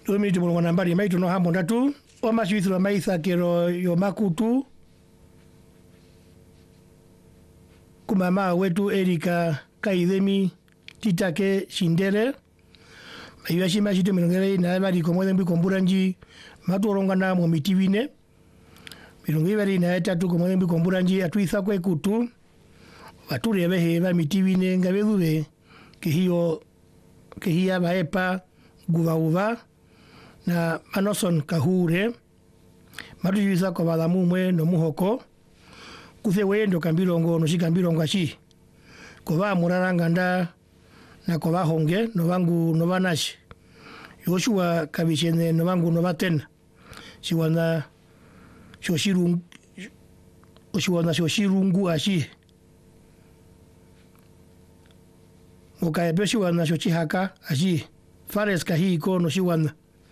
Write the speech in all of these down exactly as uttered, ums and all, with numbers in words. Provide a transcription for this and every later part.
Lomito mulongo nambari maito no hambo ndatu. Oma shwithula maitha kero yo makutu. Kumama wetu Erika Kaidemi Titake Shindere. Mayuashi mashito milongere na ebari komwede mbi komburanji. Matu orongana mo mitivine. Milongere na etatu komwede mbi komburanji atuitha kwe kutu. Wature behe ba mitivine ngabeduwe. Kihio kihia baepa guva uva. Na Manoson Kahure. Matu yuisa kwa badamumwe no muhoko. Kuthe wendo kambirongo no shikambirongo ashi. Koba muraranganda na koba honge no bangu no banashi. Yoshua kabishene no bangu no batena. Shiwana shoshirungu Oshiwana shoshirungu ashi. Mokaebe shiwana shochihaka ashi. Fares kahiko no shiwana.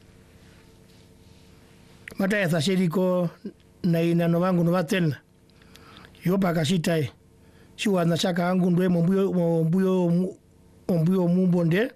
Mata ya thashiriko na ina no bangu no batena. Yopa kashitai. Shiwa na shaka angu ndwe mbuyo mbuyo mbuyo mumbonde.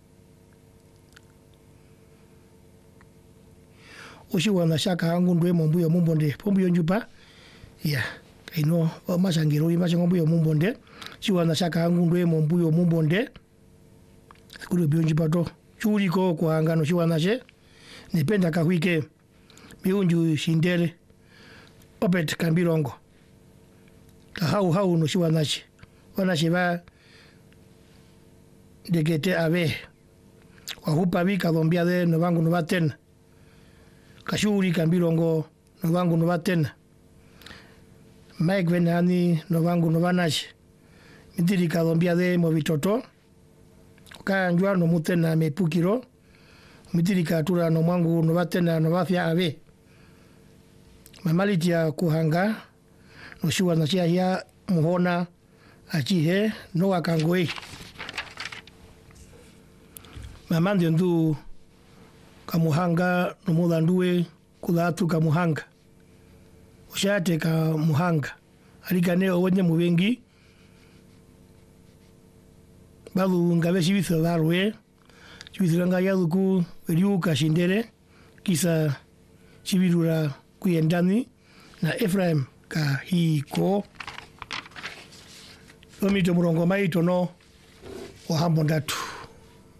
Oshiwa na shaka angu ndwe mbuyo mumbonde. Pombuyo njupa. Ya. Ino masangiro imasha mbuyo mumbonde. Shiwa na shaka angu ndwe mbuyo mumbonde. Kuru biyo njupa to. Churi ko kwa angano shiwa na she. Nipenda kahwike. Miunju shindere. Opet kambirongo. Hau hau no shiwa nashi. Wanashi ba dekete abe. Wahupa bika dombia de no bangu no batena. Kashuri kambirongo no bangu no batena. Mike venani no bangu no banashi. Mitiri ka dombia de movitoto. Ka njua no mutena me pukiro. Mitiri ka tura no mangu no batena no bafia abe. Mamalitia kuhanga. No shiwa na chia hia muhona achihe no wakangoi. Mamande ndu kamuhanga no mudanduwe kudatu kamuhanga. Ushate kamuhanga. Alikane owenye muwengi. Balu ngabe shibitha darwe. Shibitha nga yaduku riuka shindere. Kisa shibirura kuyendani na Ephraim kahiko. Lomito mulongo maito no ohambo ndatu.